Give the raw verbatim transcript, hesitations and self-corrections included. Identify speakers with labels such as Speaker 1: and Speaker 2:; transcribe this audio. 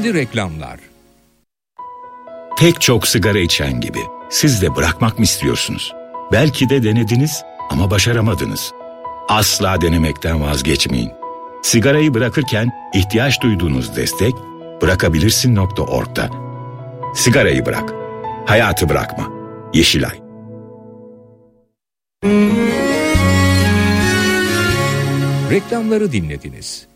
Speaker 1: Gizli reklamlar.
Speaker 2: Pek çok sigara içen gibi siz de bırakmak mı istiyorsunuz? Belki de denediniz ama başaramadınız. Asla denemekten vazgeçmeyin. Sigarayı bırakırken ihtiyaç duyduğunuz destek bırakabilirsin nokta org'da. Sigarayı bırak, hayatı bırakma. Yeşilay.
Speaker 1: Reklamları dinlediniz.